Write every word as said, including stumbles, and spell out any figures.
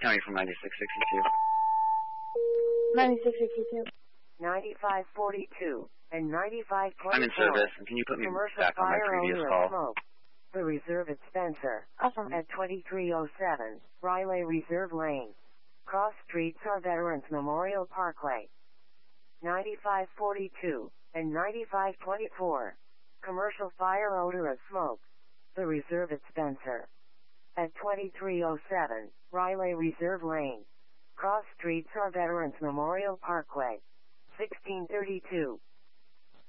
County from ninety-six sixty-two. ninety-six sixty-two. ninety-five forty-two and ninety-five twenty-four. I'm in service, and can you put me Commercial back on my fire previous owner call? of Smoke. The Reserve at Spencer. Awesome. At twenty-three oh seven, Riley Reserve Lane. Cross streets are Veterans Memorial Parkway. ninety-five forty-two and ninety-five twenty-four. Commercial fire odor of smoke. The Reserve at Spencer. At twenty-three oh seven, Riley Reserve Lane. Cross streets are Veterans Memorial Parkway. sixteen thirty-two.